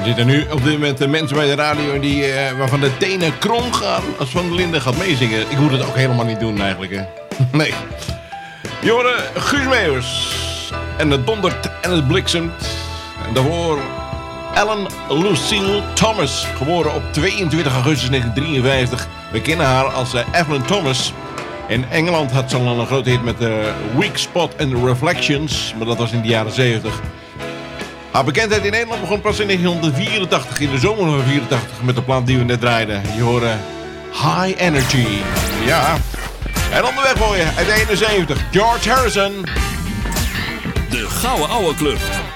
zitten nu op dit moment mensen bij de radio die, waarvan de tenen krom gaan als Van der Linden gaat meezingen. Ik moet het ook helemaal niet doen eigenlijk, hè. Nee. Jongen, Guus Meeuwers. En het dondert en het bliksemt. En daarvoor Ellen Lucille Thomas. Geboren op 22 augustus 1953. We kennen haar als Evelyn Thomas. In Engeland had ze al een grote hit met Weak Spot and Reflections. Maar dat was in de jaren 70. Haar bekendheid in Nederland begon pas in 1984, in de zomer van 84, met de plaat die we net draaiden. Je hoorde High Energy. Ja. En onderweg voor je, uit 71, George Harrison. De Gouden Ouwe Club.